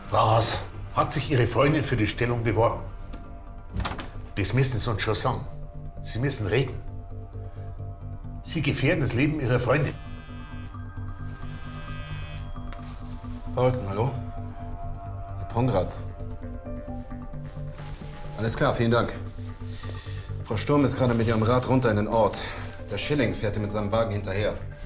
Frau Haas, hat sich Ihre Freundin für die Stellung beworben? Das müssen Sie uns schon sagen. Sie müssen reden. Sie gefährden das Leben Ihrer Freundin. Paulsen, hallo? Herr Pongratz. Alles klar, vielen Dank. Frau Sturm ist gerade mit ihrem Rad runter in den Ort. Der Schilling fährt ihr mit seinem Wagen hinterher.